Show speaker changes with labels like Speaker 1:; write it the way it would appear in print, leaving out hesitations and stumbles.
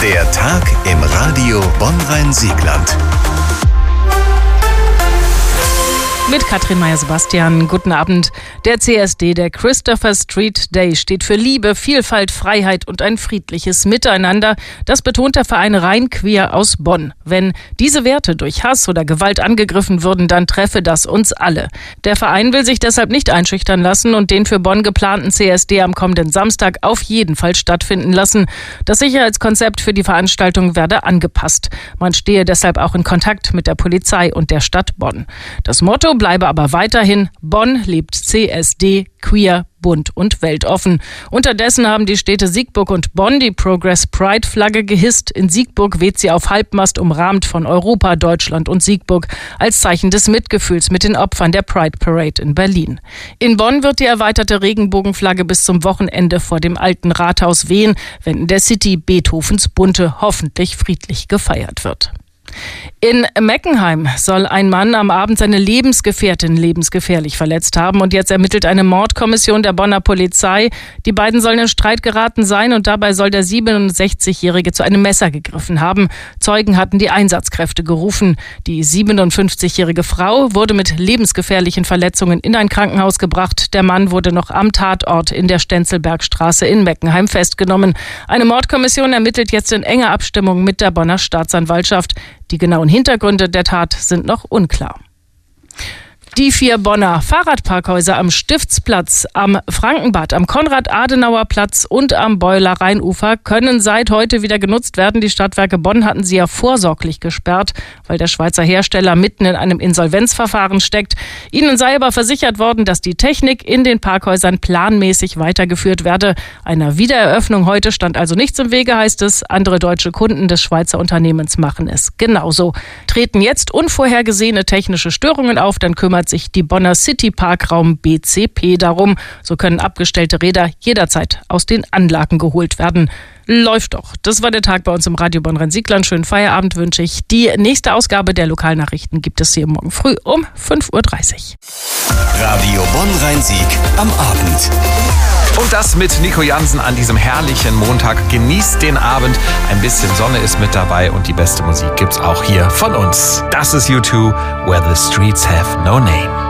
Speaker 1: Der Tag im Radio Bonn-Rhein-Siegland.
Speaker 2: Mit Katrin Meyer-Sebastian, guten Abend. Der CSD, der Christopher Street Day, steht für Liebe, Vielfalt, Freiheit und ein friedliches Miteinander. Das betont der Verein Rhein-Queer aus Bonn. Wenn diese Werte durch Hass oder Gewalt angegriffen würden, dann treffe das uns alle. Der Verein will sich deshalb nicht einschüchtern lassen und den für Bonn geplanten CSD am kommenden Samstag auf jeden Fall stattfinden lassen. Das Sicherheitskonzept für die Veranstaltung werde angepasst. Man stehe deshalb auch in Kontakt mit der Polizei und der Stadt Bonn. Das Motto bleibe aber weiterhin: Bonn lebt CSD, queer, bunt und weltoffen. Unterdessen haben die Städte Siegburg und Bonn die Progress Pride Flagge gehisst. In Siegburg weht sie auf Halbmast, umrahmt von Europa, Deutschland und Siegburg, als Zeichen des Mitgefühls mit den Opfern der Pride Parade in Berlin. In Bonn wird die erweiterte Regenbogenflagge bis zum Wochenende vor dem alten Rathaus wehen, wenn in der City Beethovens Bunte hoffentlich friedlich gefeiert wird. In Meckenheim soll ein Mann am Abend seine Lebensgefährtin lebensgefährlich verletzt haben und jetzt ermittelt eine Mordkommission der Bonner Polizei. Die beiden sollen in Streit geraten sein und dabei soll der 67-Jährige zu einem Messer gegriffen haben. Zeugen hatten die Einsatzkräfte gerufen. Die 57-jährige Frau wurde mit lebensgefährlichen Verletzungen in ein Krankenhaus gebracht. Der Mann wurde noch am Tatort in der Stenzelbergstraße in Meckenheim festgenommen. Eine Mordkommission ermittelt jetzt in enger Abstimmung mit der Bonner Staatsanwaltschaft. Die genauen Hintergründe der Tat sind noch unklar. Die 4 Bonner Fahrradparkhäuser am Stiftsplatz, am Frankenbad, am Konrad-Adenauer-Platz und am Beuler Rheinufer können seit heute wieder genutzt werden. Die Stadtwerke Bonn hatten sie ja vorsorglich gesperrt, weil der Schweizer Hersteller mitten in einem Insolvenzverfahren steckt. Ihnen sei aber versichert worden, dass die Technik in den Parkhäusern planmäßig weitergeführt werde. Einer Wiedereröffnung heute stand also nichts im Wege, heißt es. Andere deutsche Kunden des Schweizer Unternehmens machen es genauso. Treten jetzt unvorhergesehene technische Störungen auf, dann kümmert sich die Bonner City Parkraum BCP darum. So können abgestellte Räder jederzeit aus den Anlagen geholt werden. Läuft doch. Das war der Tag bei uns im Radio Bonn-Rhein-Siegland. Schönen Feierabend wünsche ich. Die nächste Ausgabe der Lokalnachrichten gibt es hier morgen früh um 5:30 Uhr.
Speaker 1: Radio Bonn-Rhein-Sieg am Abend.
Speaker 3: Und das mit Nico Jansen an diesem herrlichen Montag. Genießt den Abend. Ein bisschen Sonne ist mit dabei und die beste Musik gibt's auch hier von uns. Das ist U2, Where the Streets Have No Name.